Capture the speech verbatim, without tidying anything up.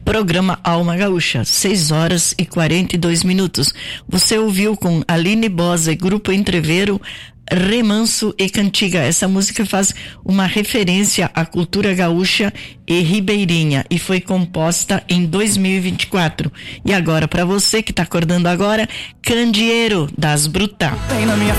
programa Alma Gaúcha, seis horas e quarenta e dois minutos. Você ouviu com Aline Bosa e Grupo Entreveiro, Remanso e Cantiga. Essa música faz uma referência à cultura gaúcha e ribeirinha e foi composta em dois mil e vinte e quatro. E agora, para você que tá acordando agora, Candeeiro das Brutá. Bem na minha